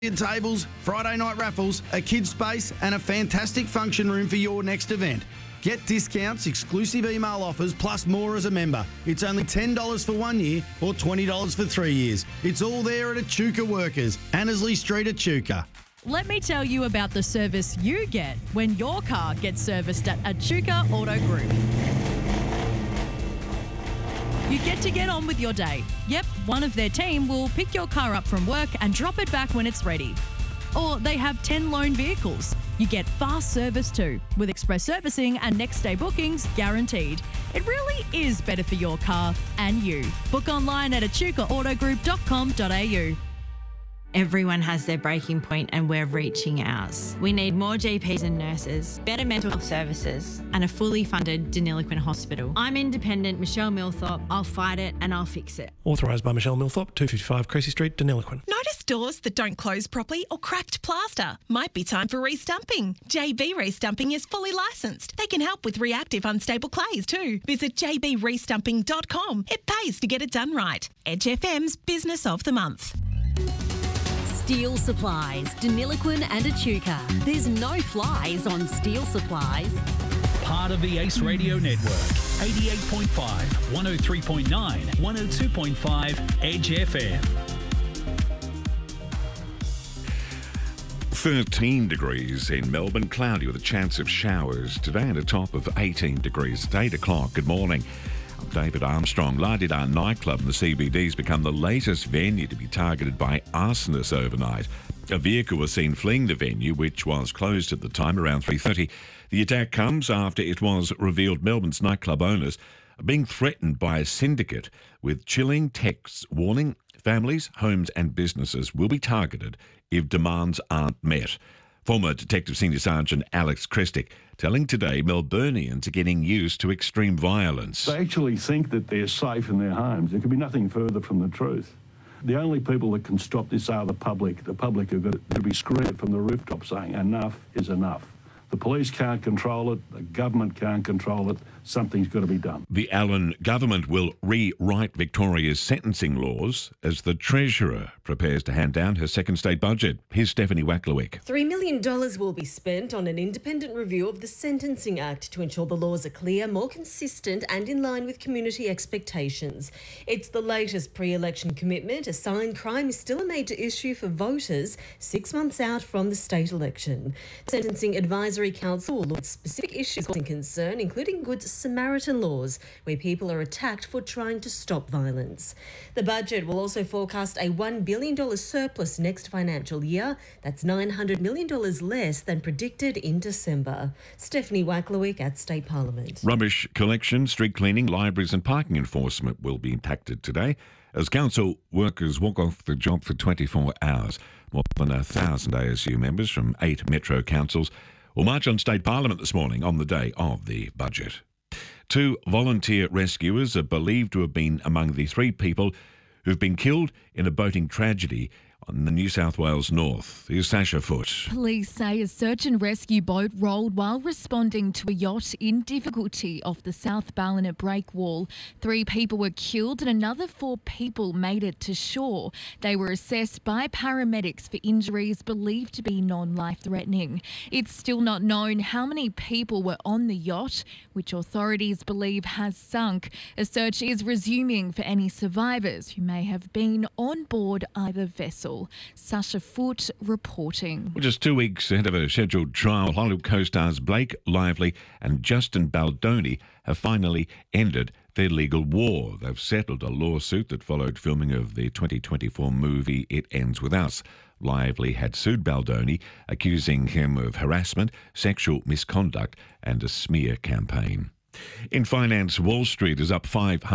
tables, Friday night raffles, a kids space and a fantastic function room for your next event. Get discounts, exclusive email offers plus more as a member. It's only $10 for 1 year or $20 for 3 years. It's all there at Echuca Workers, Annesley Street, Echuca. Let me tell you about the service you get when your car gets serviced at Echuca Auto Group. You get on with your day. Yep, one of their team will pick your car up from work and drop it back when it's ready. Or they have 10 loan vehicles. You get fast service too, with express servicing and next day bookings guaranteed. It really is better for your car and you. Book online at echucaautogroup.com.au. Everyone has their breaking point and we're reaching ours. We need more GPs and nurses, better mental health services and a fully funded Deniliquin hospital. I'm independent Michelle Millthorpe. I'll fight it and I'll fix it. Authorised by Michelle Millthorpe, 255 Creasy Street, Deniliquin. Notice doors that don't close properly or cracked plaster? Might be time for restumping. JB Restumping is fully licensed. They can help with reactive unstable clays too. Visit jbrestumping.com. It pays to get it done right. Edge FM's Business of the Month. Steel Supplies, Deniliquin and Echuca. There's no flies on steel supplies. Part of the Ace Radio Network. 88.5, 103.9, 102.5, Edge FM. 13 degrees in Melbourne, cloudy with a chance of showers today and a top of 18 degrees at 8 o'clock. Good morning. I'm David Armstrong. La Di Da nightclub in the CBD has become the latest venue to be targeted by arsonists overnight. A vehicle was seen fleeing the venue, which was closed at the time around 3:30. The attack comes after it was revealed Melbourne's nightclub owners are being threatened by a syndicate with chilling texts warning families, homes and businesses will be targeted if demands aren't met. Former Detective Senior Sergeant Alex Christic telling Today Melburnians are getting used to extreme violence. They actually think that they're safe in their homes. There could be nothing further from the truth. The only people that can stop this are the public. The public are going to be screaming from the rooftop saying enough is enough. The police can't control it. The government can't control it. Something's got to be done. The Allen government will rewrite Victoria's sentencing laws as the Treasurer prepares to hand down her second state budget. Here's Stephanie Wacklewick. $3 million will be spent on an independent review of the Sentencing Act to ensure the laws are clear, more consistent and in line with community expectations. It's the latest pre-election commitment. A signed crime is still a major issue for voters 6 months out from the state election. The Sentencing Advisory Council will look at specific issues causing concern, including Good Samaritan laws, where people are attacked for trying to stop violence. The budget will also forecast a $1 billion surplus next financial year. That's $900 million less than predicted in December. Stephanie Wacklewick at State Parliament. Rubbish collection, street cleaning, libraries and parking enforcement will be impacted today as council workers walk off the job for 24 hours. More than 1,000 ASU members from 8 metro councils will march on State Parliament this morning on the day of the budget. 2 volunteer rescuers are believed to have been among the 3 people who've been killed in a boating tragedy on the New South Wales north. Here's Sasha Foote. Police say a search and rescue boat rolled while responding to a yacht in difficulty off the South Ballina breakwall. 3 people were killed and another 4 people made it to shore. They were assessed by paramedics for injuries believed to be non-life-threatening. It's still not known how many people were on the yacht, which authorities believe has sunk. A search is resuming for any survivors who may have been on board either vessel. Sasha Foote reporting. Just 2 weeks ahead of a scheduled trial, Hollywood co-stars Blake Lively and Justin Baldoni have finally ended their legal war. They've settled a lawsuit that followed filming of the 2024 movie It Ends With Us. Lively had sued Baldoni, accusing him of harassment, sexual misconduct and a smear campaign. In finance, Wall Street is up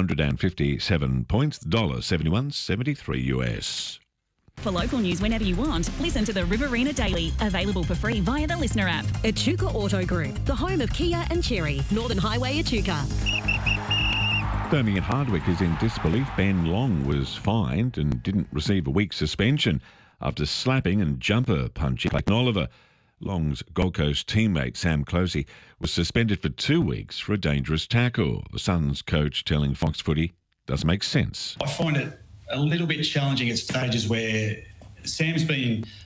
557 points, $71.73 US. For local news whenever you want, listen to the Riverina Daily, available for free via the Listener app. Echuca Auto Group, the home of Kia and Cherry, Northern Highway, Echuca. Birmingham Hardwick is in disbelief. Ben Long was fined and didn't receive a week's suspension after slapping and jumper punching Clayton Oliver. Long's Gold Coast teammate Sam Closey was suspended for 2 weeks for a dangerous tackle. The Suns coach telling Fox Footy doesn't make sense. I find it a little bit challenging at stages where Sam's been